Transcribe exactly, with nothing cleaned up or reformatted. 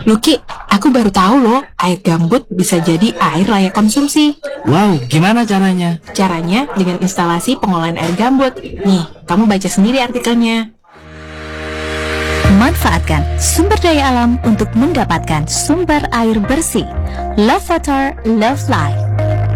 Luki, aku baru tahu loh, air gambut bisa jadi air layak konsumsi. Wow, gimana caranya? Caranya dengan instalasi pengolahan air gambut. Nih, kamu baca sendiri artikelnya. Manfaatkan sumber daya alam untuk mendapatkan sumber air bersih. Love water, love life.